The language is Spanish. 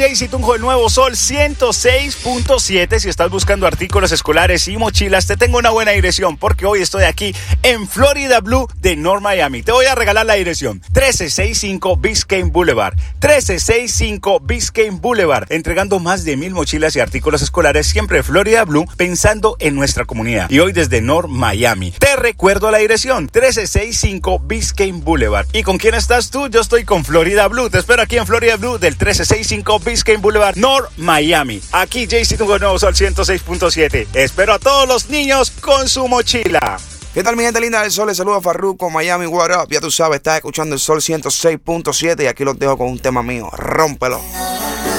Jaycee Tunjo, el nuevo Sol 106.7. Si estás buscando artículos escolares y mochilas, te tengo una buena dirección porque hoy estoy aquí en Florida Blue de North Miami. Te voy a regalar la dirección: 1365 Biscayne Boulevard. 1365 Biscayne Boulevard. Entregando más de 1,000 mochilas y artículos escolares, siempre Florida Blue, pensando en nuestra comunidad. Y hoy desde North Miami. Te recuerdo la dirección: 1365 Biscayne Boulevard. ¿Y con quién estás tú? Yo estoy con Florida Blue. Te espero aquí en Florida Blue del 1365 Biscayne Boulevard, North Miami. Aquí Jaycee Tunjo, nuevo Sol 106.7. Espero a todos los niños con su mochila. ¿Qué tal, mi gente linda del Sol? Les saluda Farruko, Miami, what up? Ya tú sabes, estás escuchando el Sol 106.7 y aquí los dejo con un tema mío. Rómpelo.